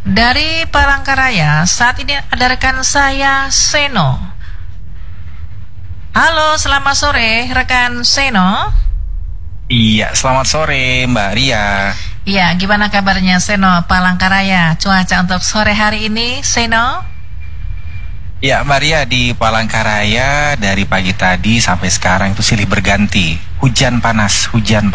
Dari Palangkaraya, saat ini ada rekan saya, Seno. Halo, selamat sore, rekan Seno. Iya, selamat sore Mbak Ria. Iya, gimana kabarnya Seno, Palangkaraya? Cuaca untuk sore hari ini, Seno? Ya, Mbak Ria, di Palangkaraya dari pagi tadi sampai sekarang itu silih berganti. Hujan panas,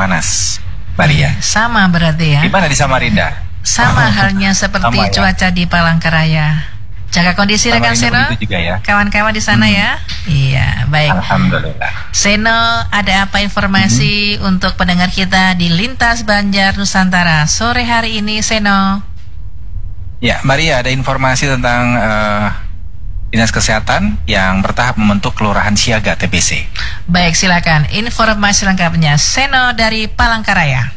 Mbak Ria. Sama berarti ya? Gimana di Samarinda? Sama halnya seperti Sama, ya? cuaca di Palangkaraya. Jaga kondisi rekan Seno, juga ya. kawan-kawan di sana ya. Iya, baik. Alhamdulillah. Seno, ada apa informasi untuk pendengar kita di Lintas Banjar Nusantara sore hari ini, Seno? Ya, Mbak Ria, ada informasi tentang Dinas Kesehatan yang bertahap membentuk Kelurahan Siaga TBC. Baik, silakan informasi lengkapnya, Seno dari Palangkaraya.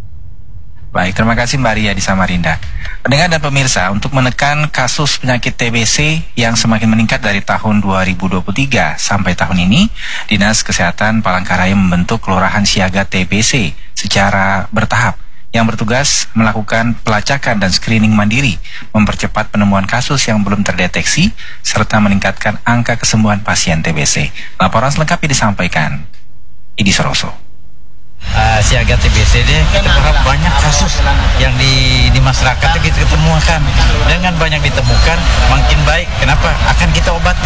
Baik, terima kasih Mbak Ria di Samarinda. Pendengar dan pemirsa, untuk menekan kasus penyakit TBC yang semakin meningkat dari tahun 2023 sampai tahun ini, Dinas Kesehatan Palangkaraya membentuk Kelurahan Siaga TBC secara bertahap yang bertugas melakukan pelacakan dan screening mandiri, mempercepat penemuan kasus yang belum terdeteksi, serta meningkatkan angka kesembuhan pasien TBC. Laporan selengkapnya disampaikan Idi Soroso. Siaga TBC ini kita berharap banyak kasus yang di masyarakat kita ketemukan. Dengan banyak ditemukan makin baik. Kenapa? Akan kita obati.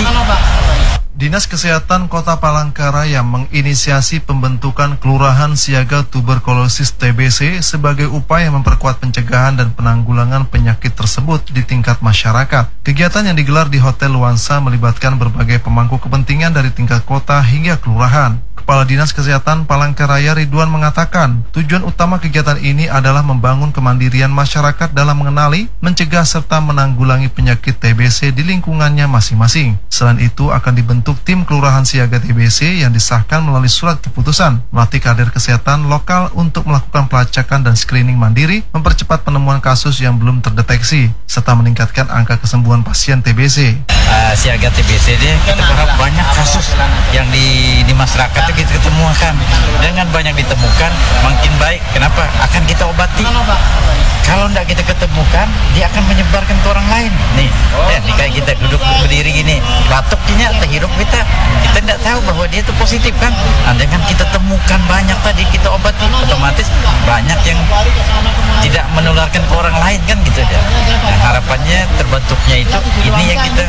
Dinas Kesehatan Kota Palangkaraya menginisiasi pembentukan Kelurahan Siaga Tuberkulosis TBC sebagai upaya memperkuat pencegahan dan penanggulangan penyakit tersebut di tingkat masyarakat. Kegiatan yang digelar di Hotel Luansa melibatkan berbagai pemangku kepentingan dari tingkat kota hingga kelurahan. Kepala Dinas Kesehatan Palangkaraya Ridwan mengatakan, tujuan utama kegiatan ini adalah membangun kemandirian masyarakat dalam mengenali, mencegah serta menanggulangi penyakit TBC di lingkungannya masing-masing. Selain itu akan dibentuk tim Kelurahan Siaga TBC yang disahkan melalui surat keputusan, melatih kader kesehatan lokal untuk melakukan pelacakan dan screening mandiri, mempercepat penemuan kasus yang belum terdeteksi, serta meningkatkan angka kesembuhan pasien TBC. Siaga TBC ini kita berharap banyak kasus yang di masyarakat kita ketemukan. Dengan banyak ditemukan makin baik. Kenapa? Akan kita obati. Kalau tidak kita ketemukan, dia akan menyebarkan ke orang lain. Nih kayak kita duduk berdiri gini, batuknya terhirup kita tidak tahu bahwa dia itu positif kan. Dengan kita temukan banyak tadi, kita obati, otomatis banyak yang tidak menularkan ke orang lain kan gitu deh. Nah, harapannya terbentuknya itu ini yang kita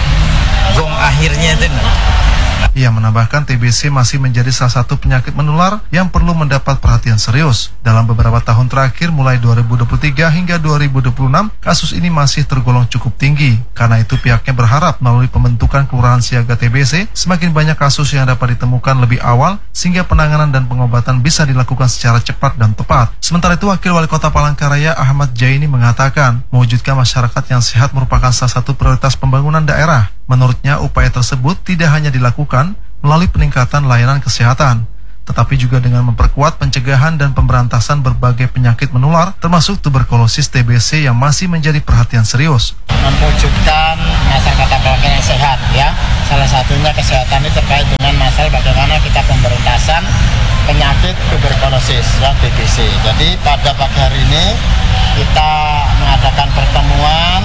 gong akhirnya itu. Ia menambahkan TBC masih menjadi salah satu penyakit menular yang perlu mendapat perhatian serius. Dalam beberapa tahun terakhir mulai 2023 hingga 2026, kasus ini masih tergolong cukup tinggi. Karena itu pihaknya berharap melalui pembentukan Kelurahan Siaga TBC, semakin banyak kasus yang dapat ditemukan lebih awal sehingga penanganan dan pengobatan bisa dilakukan secara cepat dan tepat. Sementara itu Wakil Wali Kota Palangkaraya Ahmad Jaini mengatakan, mewujudkan masyarakat yang sehat merupakan salah satu prioritas pembangunan daerah. Menurutnya, upaya tersebut tidak hanya dilakukan melalui peningkatan layanan kesehatan, tetapi juga dengan memperkuat pencegahan dan pemberantasan berbagai penyakit menular, termasuk tuberkulosis TBC yang masih menjadi perhatian serius. Mewujudkan masyarakat Palangkaraya yang sehat, ya. Salah satunya kesehatan ini terkait dengan masalah bagaimana kita pemberantasan penyakit tuberkulosis, ya, TBC. Jadi pada pagi hari ini kita mengadakan pertemuan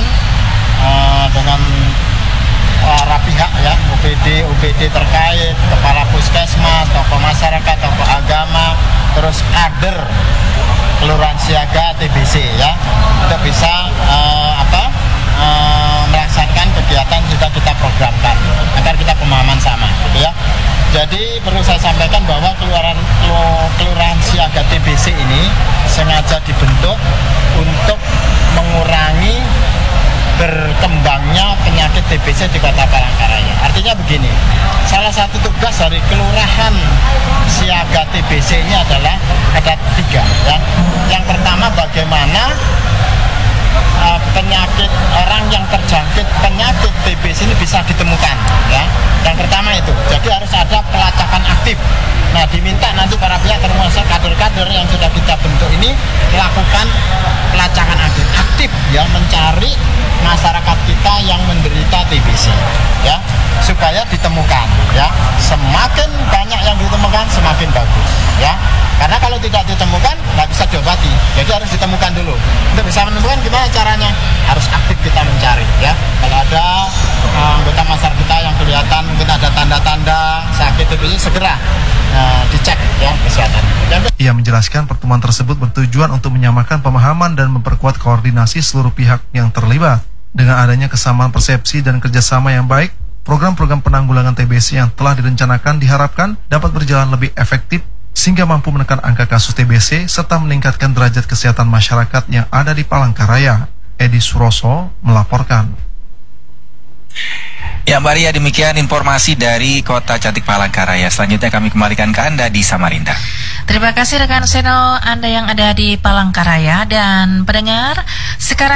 dengan para pihak, ya, UPD terkait, kepala puskesmas, tokoh masyarakat, tokoh agama, terus kader Kelurahan Siaga TBC, ya, untuk bisa melaksanakan kegiatan sudah kita programkan agar kita pemahaman sama, gitu ya. Jadi perlu saya sampaikan bahwa Kelurahan Siaga TBC ini sengaja dibentuk untuk mengurangi berkembangnya penyakit TBC di Kota Palangkaraya. Artinya begini, salah satu tugas dari Kelurahan Siaga TBC ini adalah ada 3, ya. Yang pertama, bagaimana penyakit orang yang terjangkit penyakit TBC ini bisa ditemukan, ya. Yang pertama itu, jadi harus ada pelacakan aktif. Nah, diminta nanti para pihak termasuk kader-kader yang sudah kita bentuk ini melakukan pelacakan aktif, ya, mencari masyarakat kita yang menderita TBC, ya, supaya ditemukan, ya. Semakin banyak yang ditemukan semakin bagus, ya. Karena kalau tidak ditemukan nggak bisa diobati, jadi harus ditemukan dulu. Untuk bisa menemukan gimana caranya? Harus TBC segera dicek ya kesehatan. Ia menjelaskan pertemuan tersebut bertujuan untuk menyamakan pemahaman dan memperkuat koordinasi seluruh pihak yang terlibat. Dengan adanya kesamaan persepsi dan kerjasama yang baik, program-program penanggulangan TBC yang telah direncanakan diharapkan dapat berjalan lebih efektif sehingga mampu menekan angka kasus TBC serta meningkatkan derajat kesehatan masyarakat yang ada di Palangkaraya. Edi Suroso melaporkan. Ya Mbak Ria, demikian informasi dari Kota Cantik Palangkaraya. Selanjutnya kami kembalikan ke Anda di Samarinda. Terima kasih rekan Seno Anda yang ada di Palangkaraya dan pendengar. Sekarang